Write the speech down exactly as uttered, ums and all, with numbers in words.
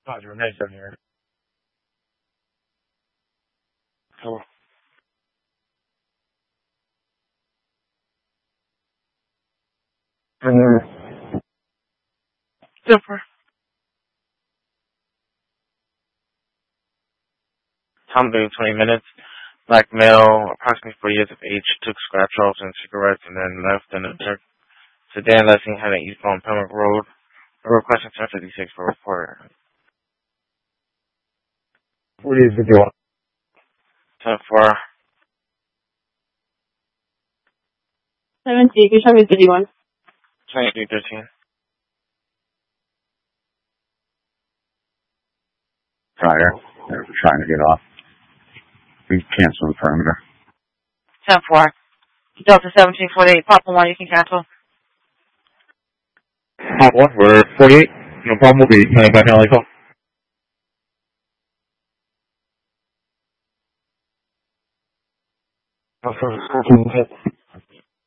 Roger, nice seven here. Hello. Mm-hmm. Super. Tom Baby, twenty minutes. Black male, approximately forty years of age, took scratch offs and cigarettes and then left in a dark sedan last seen heading eastbound Pembroke Road. A requesting ten fifty-six for report. What is it you want? ten four. seventy, which one is the one? twenty-three thirteen. Prior, they're trying to get off. We cancel the perimeter. ten four. Delta seventeen forty-eight, Papa one, you can cancel. Pop one, we're forty-eight. No problem, we'll be uh, back on the call. Also,